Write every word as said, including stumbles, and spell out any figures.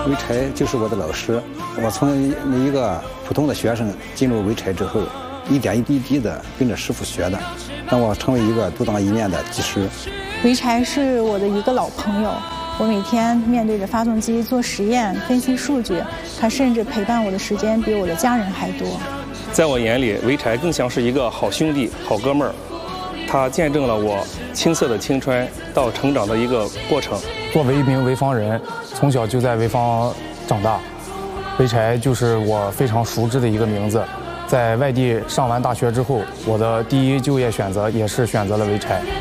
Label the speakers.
Speaker 1: 潍柴就是我的老师，我从一个普通的学生进入潍柴之后，一点一滴滴的跟着师傅学的，让我成为一个独当一面的技师。
Speaker 2: 潍柴是我的一个老朋友，我每天面对着发动机做实验、分析数据，他甚至陪伴我的时间比我的家人还多。
Speaker 3: 在我眼里，潍柴更像是一个好兄弟、好哥们儿，他见证了我青涩的青春到成长的一个过程。
Speaker 4: 作为一名潍坊人，从小就在潍坊长大，潍柴就是我非常熟知的一个名字。在外地上完大学之后，我的第一就业选择也是选择了潍柴。